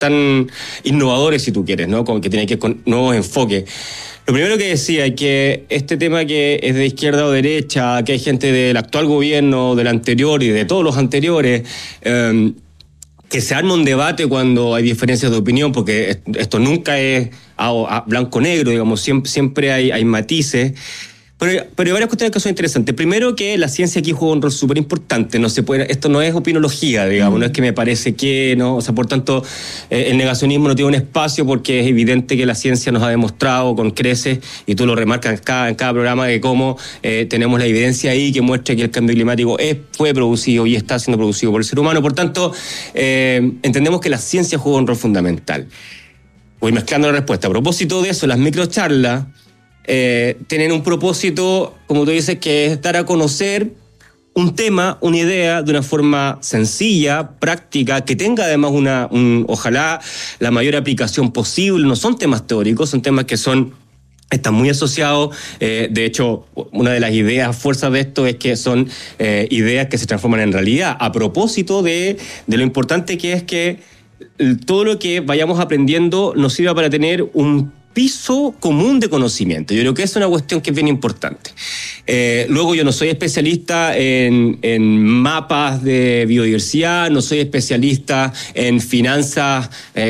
tan innovadores, si tú quieres, ¿no? Como que tienen que ir con nuevos enfoques. Lo primero que decía es que este tema que es de izquierda o derecha, que hay gente del actual gobierno, del anterior y de todos los anteriores, que se arma un debate cuando hay diferencias de opinión, porque esto nunca es blanco-negro, digamos, siempre hay matices. Pero hay varias cuestiones que son interesantes. Primero, que la ciencia aquí juega un rol súper importante. Esto no es opinología, digamos, no es que me parece que, ¿no? O sea, por tanto, el negacionismo no tiene un espacio porque es evidente que la ciencia nos ha demostrado con creces, y tú lo remarcas en cada programa, de cómo tenemos la evidencia ahí que muestra que el cambio climático fue producido y está siendo producido por el ser humano. Por tanto, entendemos que la ciencia juega un rol fundamental. Voy mezclando la respuesta. A propósito de eso, las microcharlas tienen un propósito, como tú dices, que es dar a conocer un tema, una idea, de una forma sencilla, práctica, que tenga además ojalá la mayor aplicación posible. No son temas teóricos, son temas que están muy asociados. De hecho, una de las ideas, fuerzas de esto, es que son ideas que se transforman en realidad. A propósito de lo importante que es que todo lo que vayamos aprendiendo nos sirva para tener un piso común de conocimiento. Yo creo que es una cuestión que es bien importante. Luego, yo no soy especialista en mapas de biodiversidad, no soy especialista en finanzas,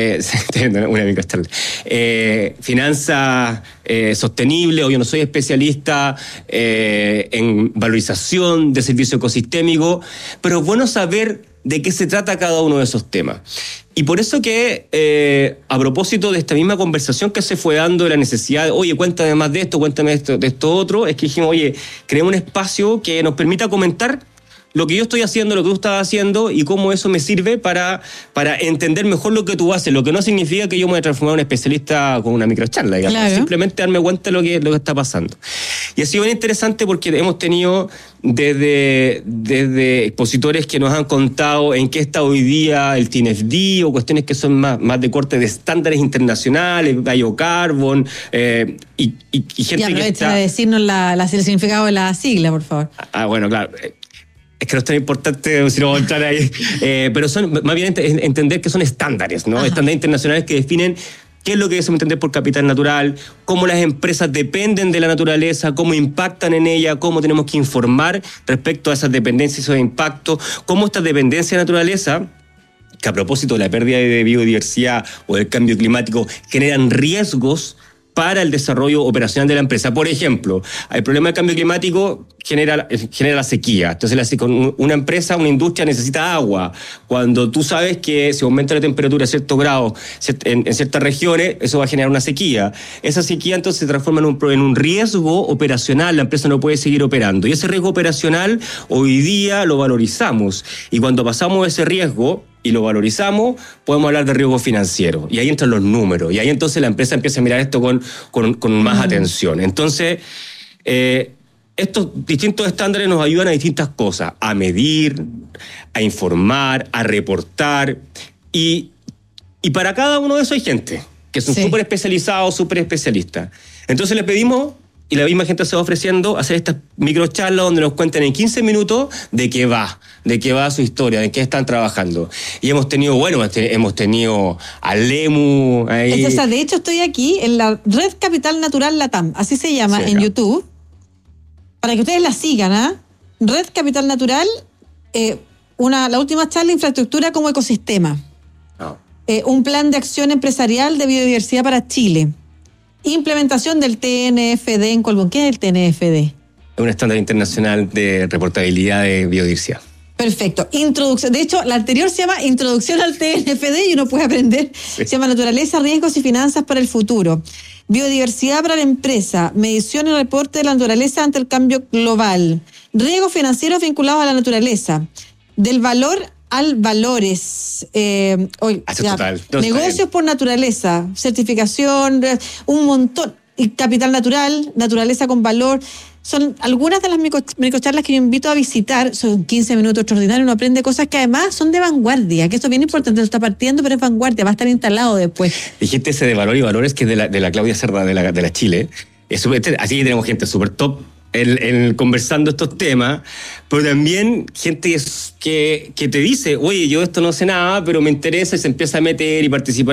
finanzas sostenibles, o yo no soy especialista en valorización de servicio ecosistémico, pero es bueno saber de qué se trata cada uno de esos temas. Y por eso que, a propósito de esta misma conversación que se fue dando de la necesidad de, oye, cuéntame más de esto, cuéntame de esto otro, es que dijimos, oye, creemos un espacio que nos permita comentar lo que yo estoy haciendo, lo que tú estás haciendo, y cómo eso me sirve para entender mejor lo que tú haces. Lo que no significa que yo me voy a transformar en un especialista con una microcharla, digamos. Claro. Simplemente darme cuenta de lo que está pasando. Y ha sido bien interesante porque hemos tenido desde expositores que nos han contado en qué está hoy día el TNFD, o cuestiones que son más de corte de estándares internacionales, biocarbon, y gente que está... de decirnos el significado de la sigla, por favor. Bueno, claro. Es que no es tan importante si no vamos a entrar ahí. Pero son más bien entender que son estándares, ¿no? Ajá. Estándares internacionales que definen qué es lo que debemos entender por capital natural, cómo las empresas dependen de la naturaleza, cómo impactan en ella, cómo tenemos que informar respecto a esas dependencias y esos impactos, cómo esta dependencia de la naturaleza, que a propósito de la pérdida de biodiversidad o del cambio climático, generan riesgos para el desarrollo operacional de la empresa. Por ejemplo, el problema del cambio climático genera la sequía. Entonces, una empresa, una industria necesita agua. Cuando tú sabes que si aumenta la temperatura a ciertos grados en ciertas regiones, eso va a generar una sequía. Esa sequía entonces se transforma en un riesgo operacional. La empresa no puede seguir operando. Y ese riesgo operacional hoy día lo valorizamos. Y cuando pasamos ese riesgo y lo valorizamos, podemos hablar de riesgo financiero. Y ahí entran los números. Y ahí entonces la empresa empieza a mirar esto con más atención. Entonces, estos distintos estándares nos ayudan a distintas cosas. A medir, a informar, a reportar. Y para cada uno de esos hay gente que son súper especializados, súper especialistas. Entonces le pedimos, y la misma gente se va ofreciendo, hacer estas microcharlas donde nos cuenten en 15 minutos de qué va su historia, de qué están trabajando. Y hemos tenido a Lemu ahí. O sea, de hecho estoy aquí en la Red Capital Natural Latam, así se llama, en YouTube, para que ustedes la sigan, Red Capital Natural, la última charla, infraestructura como ecosistema. Un plan de acción empresarial de biodiversidad para Chile. Implementación del TNFD en Colbún. ¿Qué es el TNFD? Es un estándar internacional de reportabilidad de biodiversidad. Perfecto. Introducción. De hecho, la anterior se llama Introducción al TNFD y uno puede aprender. Sí. Se llama Naturaleza, Riesgos y Finanzas para el Futuro. Biodiversidad para la empresa. Medición y reporte de la naturaleza ante el cambio global. Riesgos financieros vinculados a la naturaleza. Del valor al valores. Negocios por naturaleza. Certificación, un montón. Y capital natural, naturaleza con valor. Son algunas de las microcharlas que yo invito a visitar. Son 15 minutos extraordinarios. Uno aprende cosas que además son de vanguardia, que esto es bien importante. No está partiendo, pero es vanguardia. Va a estar instalado después. Dijiste ese de valor y valores, que es de la Claudia Cerda, de la Chile. Así que tenemos gente súper top conversando estos temas, pero también gente que te dice, oye, yo esto no sé nada, pero me interesa y se empieza a meter y participar